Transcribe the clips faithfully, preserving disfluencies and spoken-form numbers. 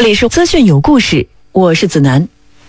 这里是资讯有故事，我是子楠。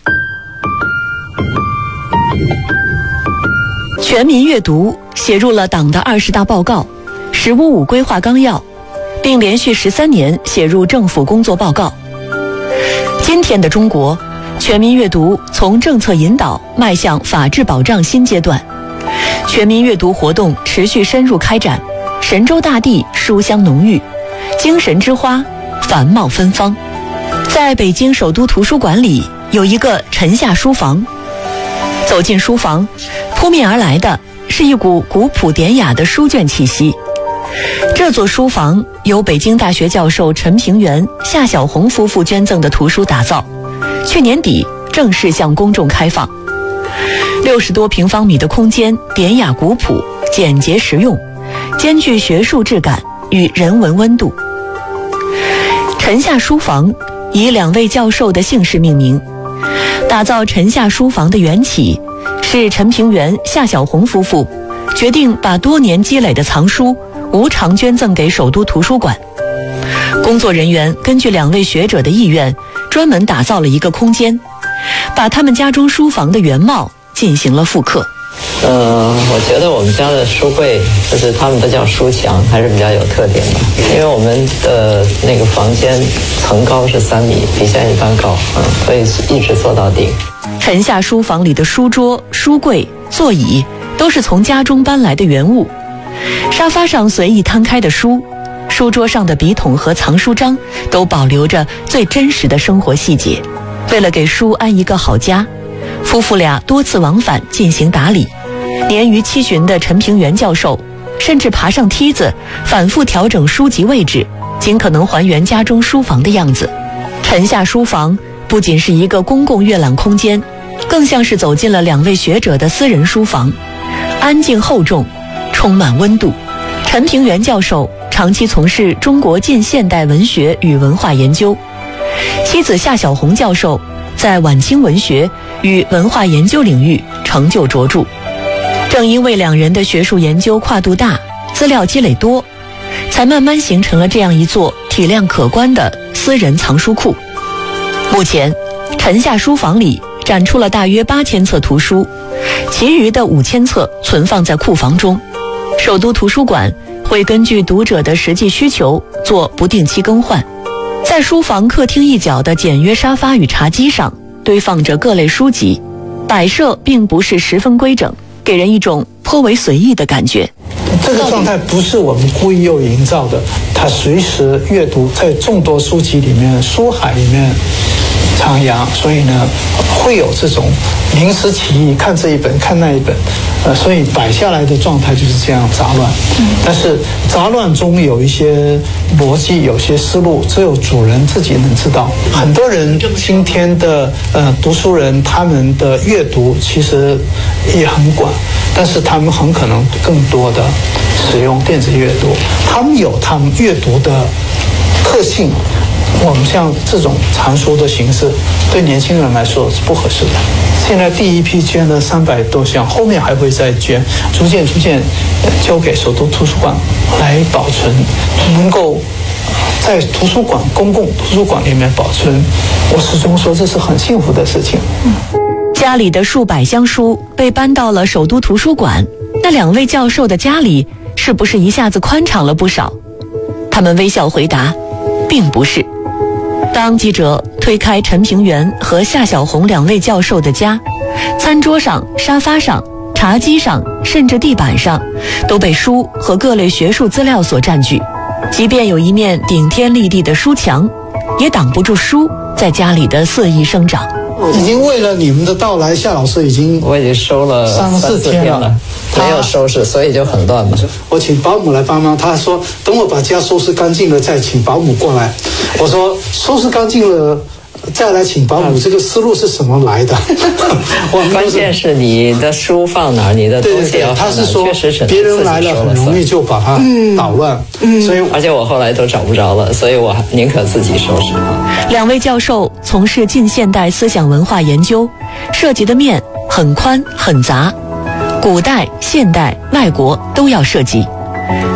全民阅读写入了党的二十大报告、十五五规划纲要，并连续十三年写入政府工作报告。今天的中国，全民阅读从政策引导迈向法治保障新阶段，全民阅读活动持续深入开展，神州大地书香浓郁，精神之花繁茂芬芳。在北京首都图书馆里有一个沉夏书房，走进书房，扑面而来的是一股古朴典雅的书卷气息。这座书房由北京大学教授陈平原、夏小红夫妇捐赠的图书打造，去年底正式向公众开放。六十多平方米的空间，典雅古朴，简洁实用，兼具学术质感与人文温度。陈夏书房以两位教授的姓氏命名。打造陈夏书房的缘起是陈平原、夏小红夫妇决定把多年积累的藏书无偿捐赠给首都图书馆。工作人员根据两位学者的意愿，专门打造了一个空间，把他们家中书房的原貌进行了复刻。 呃，我觉得我们家的书柜，就是他们都叫书墙，还是比较有特点的。因为我们的那个房间层高是三米，比现在一般高，嗯，所以一直做到顶。 陈夏书房里的书桌、书柜、座椅都是从家中搬来的原物，沙发上随意摊开的书，书桌上的笔筒和藏书章都保留着最真实的生活细节。为了给书安一个好家，夫妇俩多次往返进行打理。年逾七旬的陈平原教授甚至爬上梯子，反复调整书籍位置，尽可能还原家中书房的样子。陈夏书房不仅是一个公共阅览空间，更像是走进了两位学者的私人书房，安静厚重，充满温度。陈平原教授长期从事中国近现代文学与文化研究，妻子夏小红教授在晚清文学与文化研究领域成就卓著。正因为两人的学术研究跨度大，资料积累多，才慢慢形成了这样一座体量可观的私人藏书库。目前陈夏书房里展出了大约八千册图书，其余的五千册存放在库房中。首都图书馆会根据读者的实际需求做不定期更换。在书房客厅一角的简约沙发与茶几上堆放着各类书籍，摆设并不是十分规整，给人一种颇为随意的感觉。 这个状态不是我们故意又营造的，它随时阅读，在众多书籍里面，书海里面徜徉，所以呢，会有这种临时起意，看这一本，看那一本，呃，所以摆下来的状态就是这样杂乱。但是杂乱中有一些逻辑，有些思路，只有主人自己能知道。很多人今天的呃读书人，他们的阅读其实也很广，但是他们很可能更多的使用电子阅读，他们有他们阅读的特性。我们像这种藏书的形式，对年轻人来说是不合适的。现在第一批捐了三百多项，后面还会再捐，逐渐逐渐交给首都图书馆来保存，能够在图书馆公共图书馆里面保存。我始终说这是很幸福的事情。 家里的数百箱书被搬到了首都图书馆，那两位教授的家里是不是一下子宽敞了不少？他们微笑回答，并不是。当记者推开陈平原和夏小红两位教授的家，餐桌上、沙发上、茶几上，甚至地板上，都被书和各类学术资料所占据。即便有一面顶天立地的书墙，也挡不住书在家里的肆意生长。 已经为了你们的到来，夏老师已经我已经收了三四天了， 没有收拾，所以就很乱嘛。 我请保姆来帮忙，他说等我把家收拾干净了再请保姆过来。我说收拾干净了再来请保姆，这个思路是什么来的？ 关键是你的书放哪儿，你的东西要放哪儿。 他是说别人来了很容易就把它捣乱，嗯，所以而且我后来都找不着了，所以我宁可自己收拾。 两位教授从事近现代思想文化研究，涉及的面很宽很杂，古代、现代、外国都要涉及。